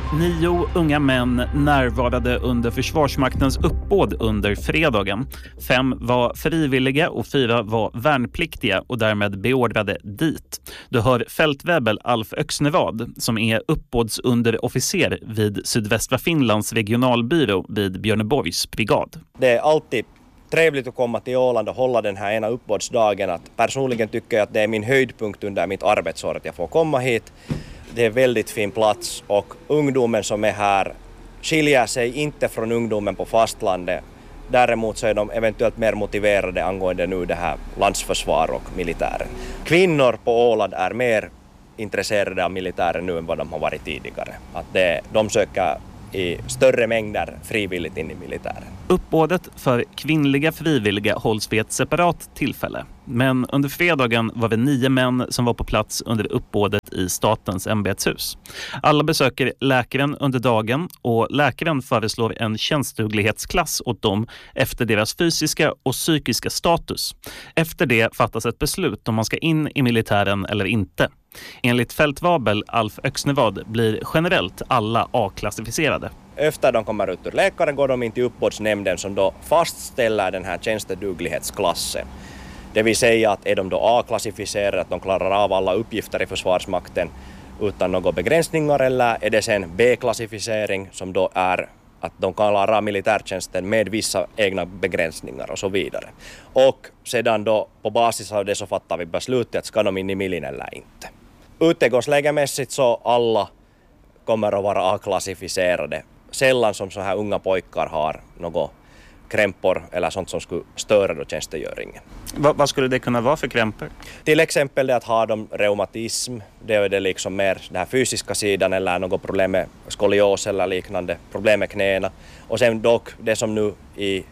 9 unga män närvarade under Försvarsmaktens uppbåd under fredagen. 5 var frivilliga och 4 var värnpliktiga och därmed beordrade dit. Du hör fältväbel Alf Öxnevad som är uppbådsunderofficer vid Sydvästra Finlands regionalbyrå vid Björneborgs brigad. Det är alltid trevligt att komma till Åland och hålla den här ena uppbådsdagen. Att personligen tycker jag att det är min höjdpunkt under mitt arbetsår att jag får komma hit. Det är väldigt fin plats och ungdomen som är här skiljer sig inte från ungdomen på fastlandet. Däremot så är de eventuellt mer motiverade angående nu det här landsförsvar och militären. Kvinnor på Åland är mer intresserade av militären nu än vad de har varit tidigare. Att de söker i större mängder frivilligt in i militären. Uppbådet för kvinnliga frivilliga hålls vid ett separat tillfälle. Men under fredagen var vi 9 män som var på plats under uppbådet i statens ämbetshus. Alla besöker läkaren under dagen och läkaren föreslår en tjänstduglighetsklass åt dem efter deras fysiska och psykiska status. Efter det fattas ett beslut om man ska in i militären eller inte. Enligt fältvabel Alf Öxnevad blir generellt alla A-klassificerade. Efter de kommer ut ur läkaren går de in till uppbådsnämnden som då fastställer den här tjänsteduglighetsklassen. Det vill säga att är de då A-klassificerade, att de klarar av alla uppgifter i Försvarsmakten utan några begränsningar, eller är det sen B-klassificering som då är att de klarar av militärtjänsten med vissa egna begränsningar och så vidare. Och sedan då på basis av det så fattar vi beslutet att ska de in i milin eller inte. Utegångslägemässigt så alla kommer att vara A-klassificerade. Sällan som så här unga pojkar har något krämpor eller sånt som skulle störa då tjänstgöringen. Vad skulle det kunna vara för krämpor? Till exempel det att ha de reumatism, det är det liksom mer den här fysiska sidan eller något problem med skolios eller liknande, problem med knäna. Och sen dock det som nu i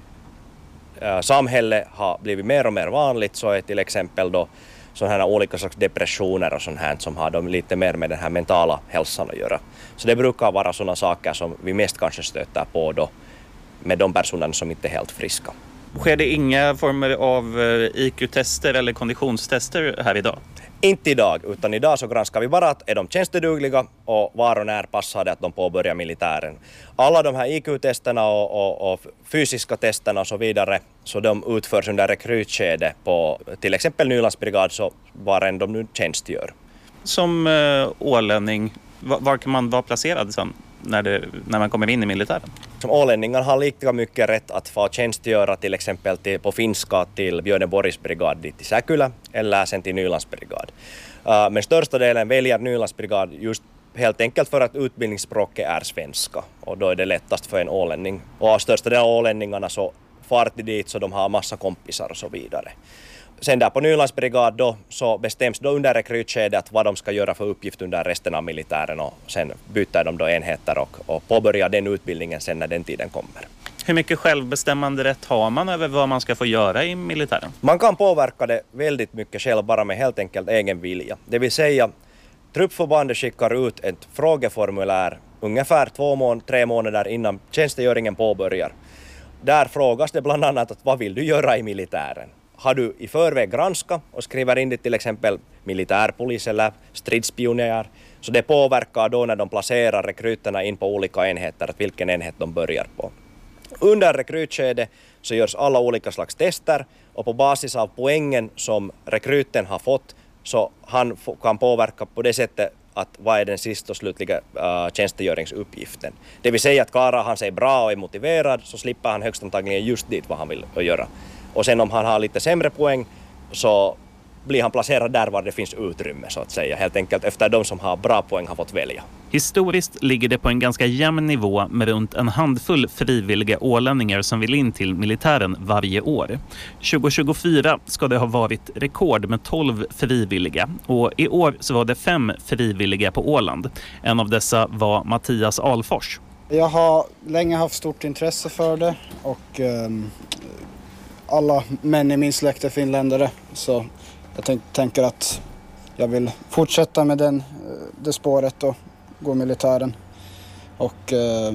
samhället har blivit mer och mer vanligt så är till exempel då sådana här olika slags depressioner och sånt här som har de lite mer med den här mentala hälsan att göra. Så det brukar vara sådana saker som vi mest kanske stöter på då med de personerna som inte är helt friska. Sker det inga former av IQ-tester eller konditionstester här idag? Inte idag, utan idag så granskar vi bara att är de tjänstedugliga och var och när passar det att de påbörjar militären. Alla de här IQ-testerna och fysiska testerna och så vidare, så de utförs under rekrytskede på till exempel Nylandsbrigad så var än de nu tjänstgör. Som ålänning, var kan man vara placerad sen när man kommer in i militären? Som ålänningar har lika mycket rätt att få tjänstgöra till exempel på finska till Björneborgs brigad dit till Säkylä eller sen till Nylandsbrigad. Men största delen väljer Nylandsbrigad just helt enkelt för att utbildningsspråket är svenska och då är det lättast för en ålänning. Och största delen av ålänningarna så far till dit så de har massa kompisar och så vidare. Sen där på Nylandsbrigad då så bestäms då under rekrytskedet vad de ska göra för uppgift under resten av militären och sen byter de då enheter och påbörjar den utbildningen sen när den tiden kommer. Hur mycket självbestämmande rätt har man över vad man ska få göra i militären? Man kan påverka det väldigt mycket själv bara med helt enkelt egen vilja. Det vill säga truppförbandet skickar ut ett frågeformulär ungefär 2-3 månader innan tjänstgöringen påbörjar. Där frågas det bland annat att vad vill du göra i militären? Har du i förväg granskat och skriver in det till exempel militärpolis eller stridspioner, så det påverkar då när de placerar rekryterna in på olika enheter att vilken enhet de börjar på. Under rekrytskedet så görs alla olika slags tester och på basis av poängen som rekryten har fått så han kan påverka på det sättet att vad är den sista och slutliga tjänstgöringsuppgiften. Det vill säga att klarar han sig bra och är motiverad så slipper han högst antagligen just dit vad han vill göra. Och sen om han har lite sämre poäng så blir han placerad där var det finns utrymme så att säga. Helt enkelt efter de som har bra poäng har fått välja. Historiskt ligger det på en ganska jämn nivå med runt en handfull frivilliga ålänningar som vill in till militären varje år. 2024 ska det ha varit rekord med 12 frivilliga och i år så var det 5 frivilliga på Åland. En av dessa var Mattias Alfors. Jag har länge haft stort intresse för det och alla män i min släkt är finländare så jag tänker att jag vill fortsätta med det spåret och gå militären. Och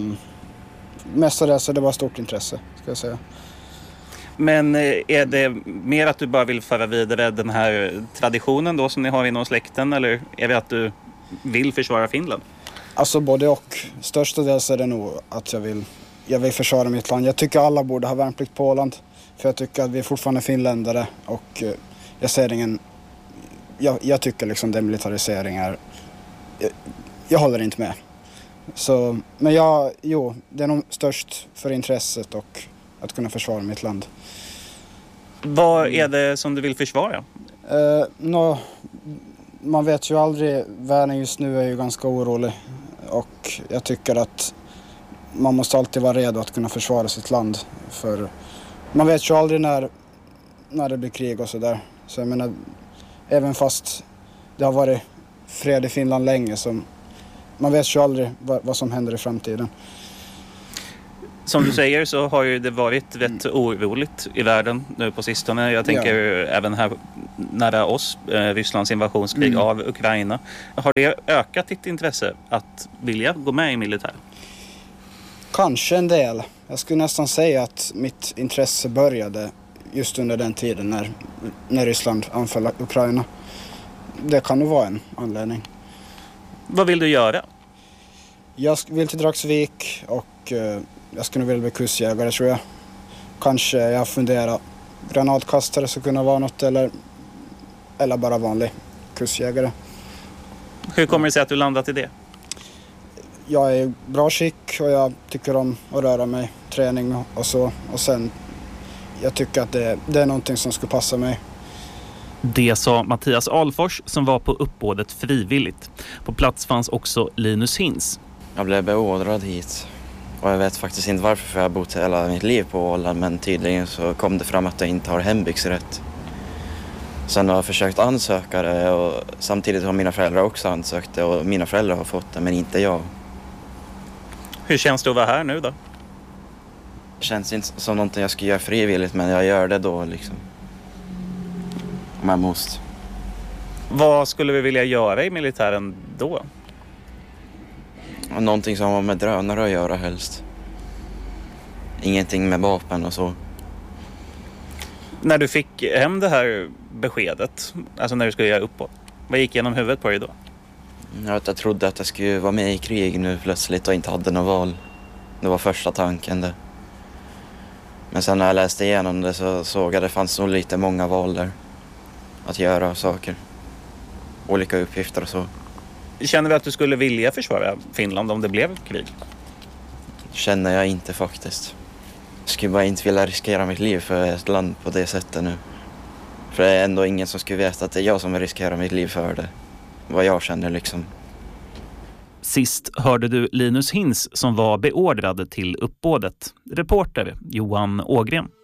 mest av det så det var stort intresse ska jag säga. Men är det mer att du bara vill föra vidare den här traditionen då som ni har inom släkten eller är det att du vill försvara Finland? Alltså både och. Störstadels är det nog att jag vill försvara mitt land. Jag tycker alla borde ha värnplikt på Åland. För jag tycker att vi är fortfarande finländare och jag ser ingen... Jag tycker liksom demilitarisering är... Jag håller inte med. Så, men det är nog störst för intresset och att kunna försvara mitt land. Vad är det som du vill försvara? Man vet ju aldrig, världen just nu är ju ganska orolig och jag tycker att man måste alltid vara redo att kunna försvara sitt land. För man vet ju aldrig när det blir krig och sådär. Så jag menar, även fast det har varit fred i Finland länge så man vet ju aldrig vad som händer i framtiden. Som du säger så har ju det varit rätt oroligt i världen nu på sistone. Jag tänker även här nära oss, Rysslands invasionskrig av Ukraina. Har det ökat ditt intresse att vilja gå med i militär? Kanske en del. Jag skulle nästan säga att mitt intresse började just under den tiden när Ryssland anföll Ukraina. Det kan nog vara en anledning. Vad vill du göra? Jag vill till Dragsvik och jag skulle vilja bli kustjägare tror jag. Kanske jag funderar granatkastare skulle kunna vara något eller bara vanlig kustjägare. Hur kommer det sig att du landat i det? Jag är i bra skick och jag tycker om att röra mig, träning och så. Och sen, jag tycker att det är någonting som skulle passa mig. Det sa Mattias Alfors som var på uppbådet frivilligt. På plats fanns också Linus Hins. Jag blev beordrad hit. Och jag vet faktiskt inte varför, för jag har bott hela mitt liv på Åland, men tydligen så kom det fram att jag inte har hembygdsrätt. Sen har jag försökt ansöka det och samtidigt har mina föräldrar också ansökt det och mina föräldrar har fått det, men inte jag. Hur känns det att vara här nu då? Det känns inte som någonting jag ska göra frivilligt, men jag gör det då liksom. Om jag måste. Vad skulle vi vilja göra i militären då? Någonting som har med drönare att göra helst. Ingenting med vapen och så. När du fick hem det här beskedet, alltså när du skulle göra uppåt, vad gick genom huvudet på dig då? Jag trodde att jag skulle vara med i krig nu plötsligt och inte hade något val. Det var första tanken det. Men sen när jag läste igenom det så såg jag att det fanns nog lite många val där. Att göra saker. Olika uppgifter och så. Känner du att du skulle vilja försvara Finland om det blev krig? Känner jag inte faktiskt. Jag skulle bara inte vilja riskera mitt liv för ett land på det sättet nu. För det är ändå ingen som skulle veta att det är jag som riskerar mitt liv för det. Vad jag känner liksom. Sist hörde du Linus Hins som var beordrad till uppbådet. Reporter Johan Ågren.